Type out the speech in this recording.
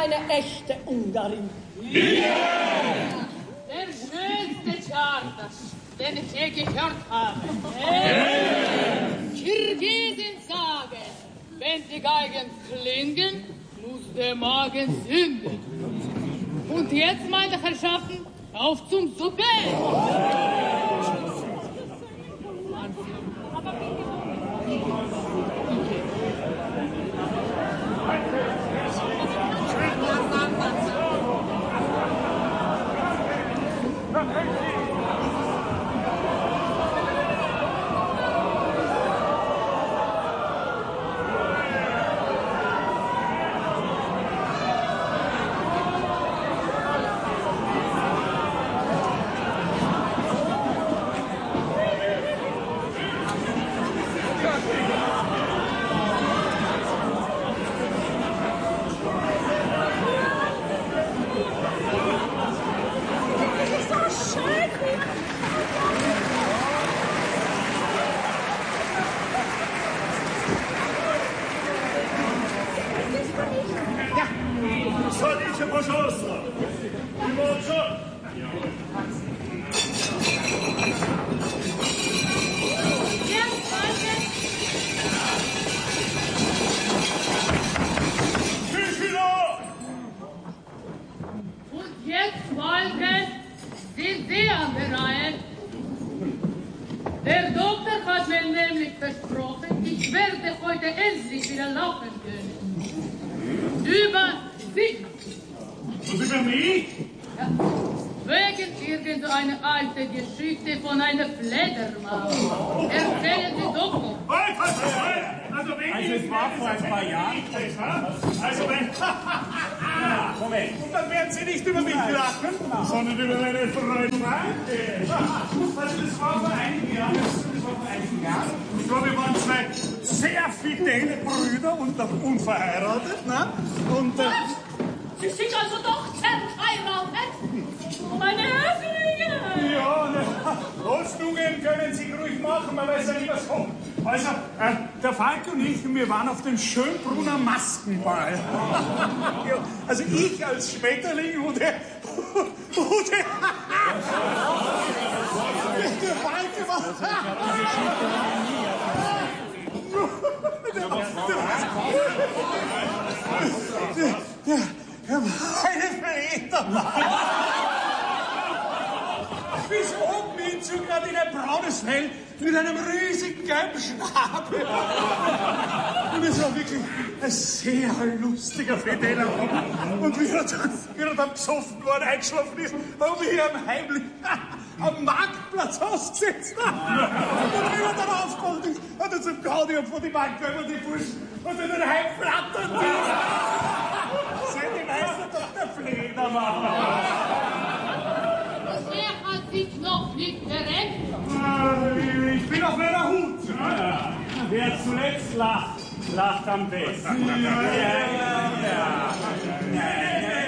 eine echte Ungarin. Ja! Der schönste Charter, den ich je gehört habe. Kirgisen sagen, wenn die Geigen klingen, muss der Magen singen. Und jetzt, meine Herrschaften, auf zum Suppe! Sondern über meine Freunde. Also das war vor einigen Jahren. Ich glaube, wir waren zwei sehr fidele Brüder und noch unverheiratet. Ne? Und, Sie sind also doch verheiratet? Meine Höflinge! Ja, ne, Holzstungen können Sie ruhig machen, man weiß ja nie, was kommt. Also, der Falk und ich, wir waren auf dem Schönbrunner Maskenball. Ja, also ich als Schmetterling und der Falk war... Der meine Fledermaus. Bis oben hin gerade in ein braunes Fell mit einem riesigen gelben Schnabel. Und es war wirklich ein sehr lustiger fideler Abend. Und wie er dann besoffen worden eingeschlafen ist, haben wir hier heimlich am Marktplatz ausgesetzt. Und wie er dann aufgewacht ist, hat er zum Gaudi von die Bank über die Burschen und dann heimflattern. Die Meister doch der Fledermaus. Er hat sich noch nicht gerettet. Ich bin auf meiner Hut. Ja. Wer zuletzt lacht, lacht am besten. Ja.